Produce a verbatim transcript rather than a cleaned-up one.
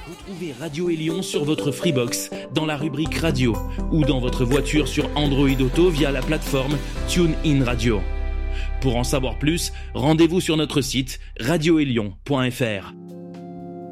Retrouvez Radio Élion sur votre Freebox dans la rubrique Radio ou dans votre voiture sur Android Auto via la plateforme TuneIn Radio. Pour en savoir plus, rendez-vous sur notre site radio élion point f r.